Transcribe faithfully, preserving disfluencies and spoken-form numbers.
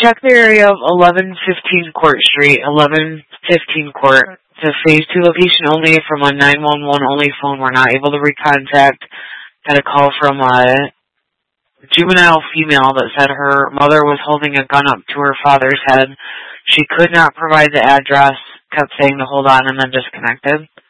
check the area of eleven fifteen Court Street, eleven fifteen Court. It's a phase two location only from a nine one one only phone. We're not able to recontact. Got a call from a juvenile female that said her mother was holding a gun up to her father's head. She could not provide the address, kept saying to hold on, and then disconnected.